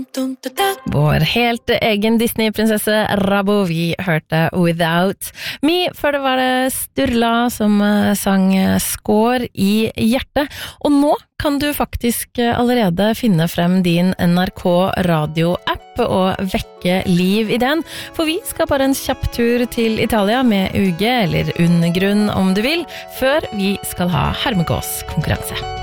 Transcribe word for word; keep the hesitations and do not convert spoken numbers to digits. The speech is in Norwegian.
Vår helt egen Disney-prinsesse Rabo, vi hørte Without Me. Før det var det Sturla som sang Skår i hjertet. Og nå kan du faktisk allerede finne frem din N R K radio-app og vekke liv i den. For vi skal bare en kjapp tur til Italia med U G, eller Undergrunn om du vil, før vi skal ha Hermegås-konkurranse.